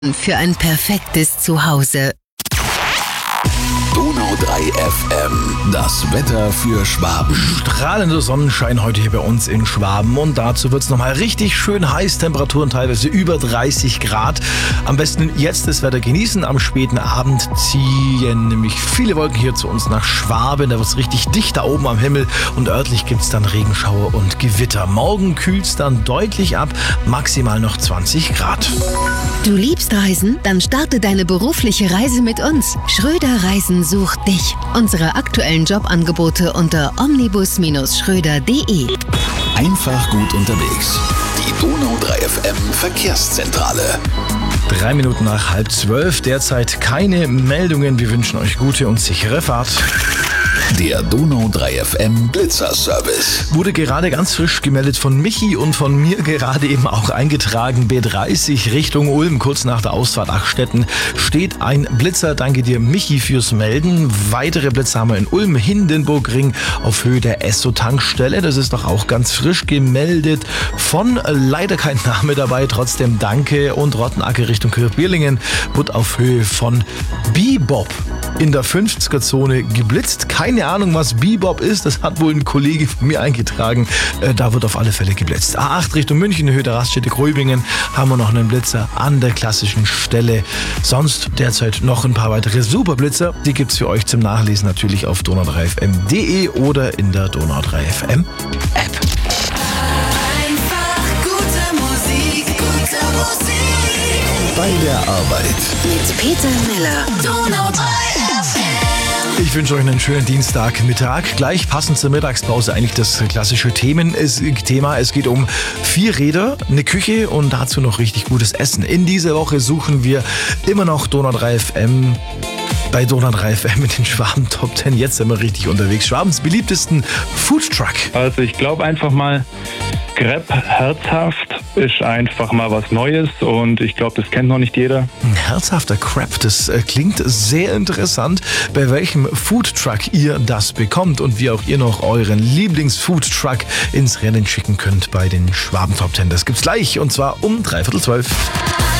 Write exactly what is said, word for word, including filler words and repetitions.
Für ein perfektes Zuhause. Donau drei F M, das Wetter für Schwaben. Strahlender Sonnenschein heute hier bei uns in Schwaben und dazu wird es nochmal richtig schön heiß, Temperaturen teilweise über dreißig Grad. Am besten jetzt das Wetter genießen, am späten Abend ziehen nämlich viele Wolken hier zu uns nach Schwaben, da wird es richtig dicht da oben am Himmel und örtlich gibt es dann Regenschauer und Gewitter. Morgen kühlt es dann deutlich ab, maximal noch zwanzig Grad. Du liebst Reisen? Dann starte deine berufliche Reise mit uns. Schröder Reisen sucht dich. Unsere aktuellen Jobangebote unter omnibus schröder punkt de. Einfach gut unterwegs. Die Donau drei F M Verkehrszentrale. Drei Minuten nach halb zwölf, derzeit keine Meldungen. Wir wünschen euch gute und sichere Fahrt. Der Donau drei F M Blitzerservice. Wurde gerade ganz frisch gemeldet von Michi und von mir gerade eben auch eingetragen. B dreißig Richtung Ulm, kurz nach der Ausfahrt Achstetten, steht ein Blitzer. Danke dir, Michi, fürs Melden. Weitere Blitzer haben wir in Ulm, Hindenburgring auf Höhe der Esso-Tankstelle. Das ist doch auch ganz frisch gemeldet von, leider kein Name dabei, trotzdem danke. Und Rottenacker Richtung Kirchbierlingen wird auf Höhe von Bebop in der fünfziger-Zone geblitzt. Keine Ahnung, was Bebop ist, das hat wohl ein Kollege von mir eingetragen. Äh, da wird auf alle Fälle geblitzt. A acht Richtung München, Höhe der Raststätte Gräubingen, haben wir noch einen Blitzer an der klassischen Stelle. Sonst derzeit noch ein paar weitere Superblitzer. Die gibt's für euch zum Nachlesen natürlich auf donau drei f m punkt de oder in der Donau drei F M App. Einfach gute Musik, gute Musik. Bei der Arbeit. Mit Peter Miller. Donau drei F M. Ich wünsche euch einen schönen Dienstagmittag. Gleich passend zur Mittagspause eigentlich das klassische Themen, es, Thema. Es geht um vier Räder, eine Küche und dazu noch richtig gutes Essen. In dieser Woche suchen wir immer noch Donau drei F M. Bei Donau drei F M mit den Schwaben Top zehn. Jetzt sind wir richtig unterwegs. Schwabens beliebtesten Foodtruck. Also ich glaube einfach mal, Crepe herzhaft ist einfach mal was Neues und ich glaube, das kennt noch nicht jeder. Ein herzhafter Crepe, das äh, klingt sehr interessant, bei welchem Foodtruck ihr das bekommt und wie auch ihr noch euren Lieblings-Foodtruck ins Rennen schicken könnt bei den Schwaben Top zehn. Das gibt's gleich und zwar um dreiviertel zwölf.